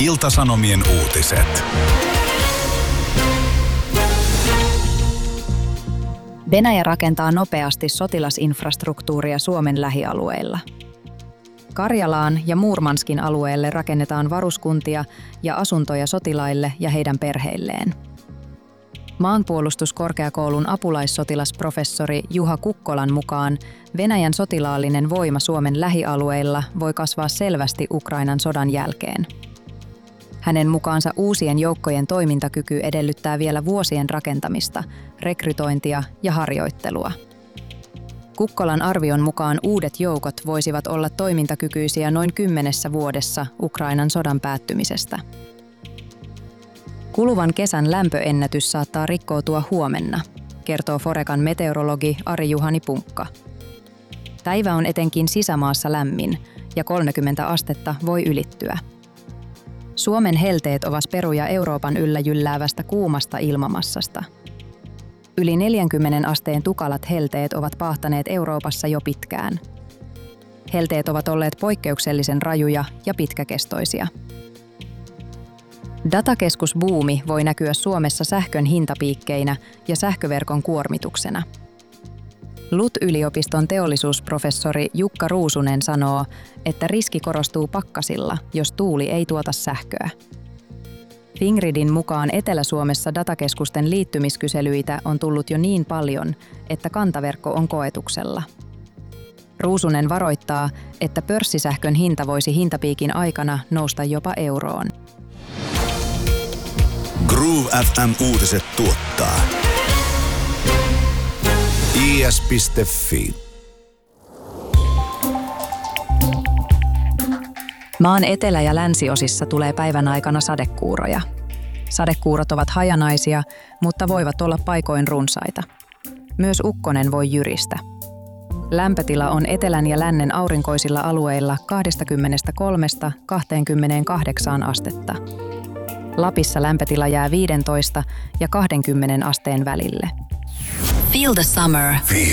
Ilta-Sanomien uutiset. Venäjä rakentaa nopeasti sotilasinfrastruktuuria Suomen lähialueilla. Karjalaan ja Murmanskin alueelle rakennetaan varuskuntia ja asuntoja sotilaille ja heidän perheilleen. Maanpuolustuskorkeakoulun apulaissotilasprofessori Juha Kukkolan mukaan Venäjän sotilaallinen voima Suomen lähialueilla voi kasvaa selvästi Ukrainan sodan jälkeen. Hänen mukaansa uusien joukkojen toimintakyky edellyttää vielä vuosien rakentamista, rekrytointia ja harjoittelua. Kukkolan arvion mukaan uudet joukot voisivat olla toimintakykyisiä noin 10 vuodessa Ukrainan sodan päättymisestä. Kuluvan kesän lämpöennätys saattaa rikkoutua huomenna, kertoo Forecan meteorologi Ari-Juhani Punkka. Päivä on etenkin sisämaassa lämmin ja 30 astetta voi ylittyä. Suomen helteet ovat peruja Euroopan yllä jylläävästä kuumasta ilmamassasta. Yli 40 asteen tukalat helteet ovat paahtaneet Euroopassa jo pitkään. Helteet ovat olleet poikkeuksellisen rajuja ja pitkäkestoisia. Datakeskusbuumi voi näkyä Suomessa sähkön hintapiikkeinä ja sähköverkon kuormituksena. LUT-yliopiston teollisuusprofessori Jukka Ruusunen sanoo, että riski korostuu pakkasilla, jos tuuli ei tuota sähköä. Fingridin mukaan Etelä-Suomessa datakeskusten liittymiskyselyitä on tullut jo niin paljon, että kantaverkko on koetuksella. Ruusunen varoittaa, että pörssisähkön hinta voisi hintapiikin aikana nousta jopa euroon. Groove FM-uutiset tuottaa is.fi. Maan etelä- ja länsiosissa tulee päivän aikana sadekuuroja. Sadekuurot ovat hajanaisia, mutta voivat olla paikoin runsaita. Myös ukkonen voi jyristä. Lämpötila on etelän ja lännen aurinkoisilla alueilla 23–28 astetta. Lapissa lämpötila jää 15 ja 20 asteen välille. Feel the summer.